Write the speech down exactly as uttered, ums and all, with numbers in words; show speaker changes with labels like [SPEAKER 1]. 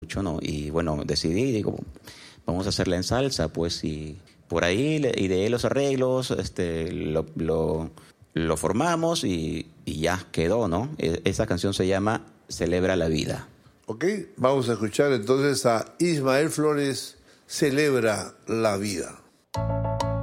[SPEAKER 1] mucho, ¿no? Y bueno, decidí, digo, vamos a hacerla en salsa, pues, y por ahí le ideé los arreglos, este, lo, lo, lo formamos y, y ya quedó, ¿no? Esa canción se llama Celebra la Vida.
[SPEAKER 2] Ok, vamos a escuchar entonces a Ismael Flores, Celebra la Vida.